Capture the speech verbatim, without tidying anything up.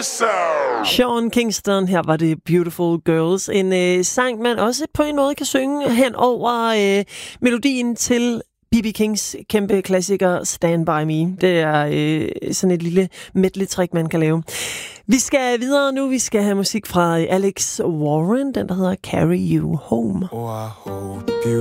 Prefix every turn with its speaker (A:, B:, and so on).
A: Sean Kingston, her var det Beautiful Girls. En øh, sang, man også på en måde kan synge hen over øh, melodien til B B Kings kæmpe klassiker Stand By Me. Det er øh, sådan et lille medley-trick, man kan lave. Vi skal videre nu. Vi skal have musik fra Alex Warren, den der hedder Carry You Home.
B: Oh, I hope you